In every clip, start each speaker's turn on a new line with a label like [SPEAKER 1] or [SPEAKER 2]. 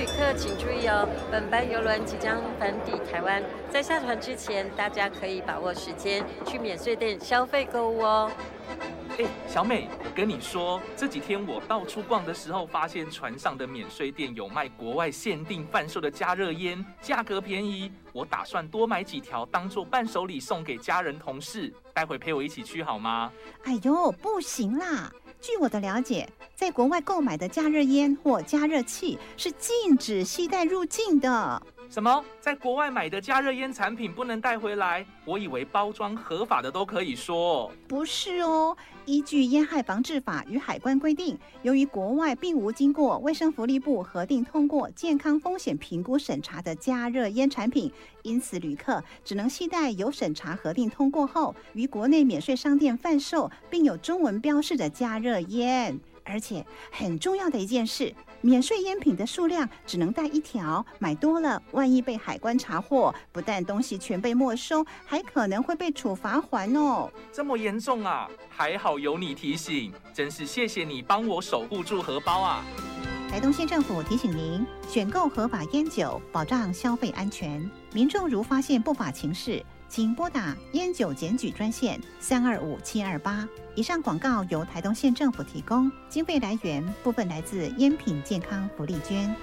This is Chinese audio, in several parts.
[SPEAKER 1] 旅客请注意哦，本班邮轮即将返抵台湾，在下船之前，大家可以把握时间去免税店消费购物哦。
[SPEAKER 2] 小美，我跟你说，这几天我到处逛的时候，发现船上的免税店有卖国外限定贩售的加热烟，价格便宜。我打算多买几条当做伴手礼送给家人同事，待会陪我一起去好吗？
[SPEAKER 3] 哎呦，不行啦！据我的了解，在国外购买的加热烟或加热器是禁止携带入境的。
[SPEAKER 2] 什么？在国外买的加热烟产品不能带回来？我以为包装合法的都可以说。
[SPEAKER 3] 不是哦，依据烟害防治法与海关规定，由于国外并无经过卫生福利部核定通过健康风险评估审查的加热烟产品，因此旅客只能携带有审查核定通过后于国内免税商店贩售并有中文标示的加热烟。而且很重要的一件事，免税烟品的数量只能带1条，买多了万一被海关查获，不但东西全被没收，还可能会被处罚锾哦。
[SPEAKER 2] 这么严重啊？还好有你提醒，真是谢谢你帮我守护住荷包啊！
[SPEAKER 3] 台东县政府提醒您，选购合法烟酒，保障消费安全。民众如发现不法情事，请拨打烟酒检举专线325728。以上广告由台东县政府提供，经费来源部分来自烟品健康福利捐。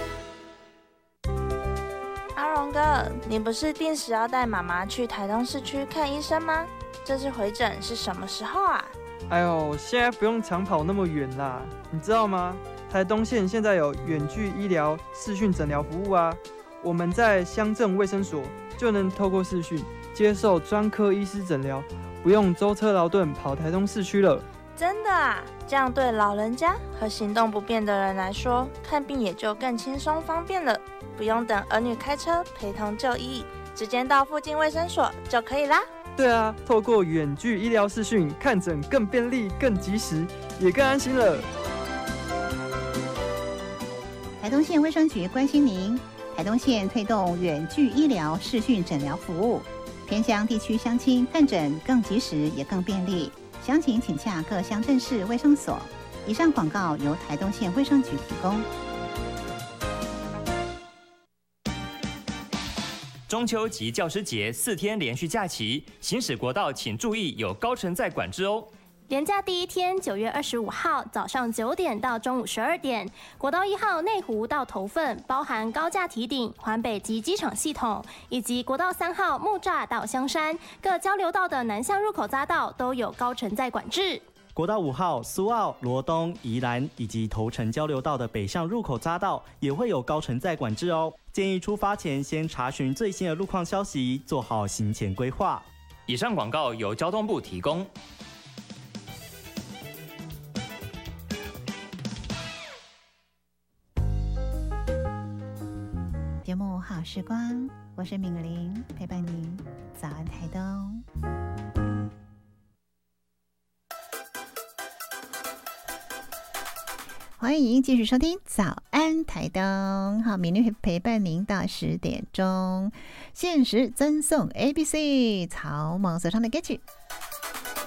[SPEAKER 4] 阿荣哥，你不是定时要带妈妈去台东市区看医生吗？这次回诊是什么时候啊？
[SPEAKER 5] 哎呦，现在不用长跑那么远啦，你知道吗？台东县现在有远距医疗视讯诊疗服务啊，我们在乡镇卫生所就能透过视讯接受专科医师诊疗，不用舟车劳顿跑台东市区了。
[SPEAKER 4] 真的啊？这样对老人家和行动不便的人来说，看病也就更轻松方便了，不用等儿女开车陪同就医，直接到附近卫生所就可以啦。
[SPEAKER 5] 对啊，透过远距医疗视讯看诊更便利、更及时，也更安心了。
[SPEAKER 3] 台东县卫生局关心您，台东县推动远距医疗视讯诊疗服务，偏乡地区乡亲看诊更及时也更便利，详情请洽各乡镇市卫生所。以上广告由台东县卫生局提供。
[SPEAKER 6] 中秋及教师节4天连续假期，行驶国道请注意有高乘载管制哦。
[SPEAKER 7] 连假第一天，9月25号早上9点到中午12点，国道1号内湖到头份，包含高架堤顶、环北及机场系统，以及国道3号木栅到香山各交流道的南向入口匝道都有高乘载管制。
[SPEAKER 8] 国道5号、苏澳、罗东、宜兰以及头城交流道的北向入口匝道也会有高乘载管制哦。建议出发前先查询最新的路况消息，做好行前规划。
[SPEAKER 6] 以上广告由交通部提供。
[SPEAKER 3] 节目好时光，我是敏玲，陪伴您早安台东。欢迎继续收听早安台东，好，敏玲陪伴您到10点钟，限时赠送 ABC 草蜢所唱的歌曲。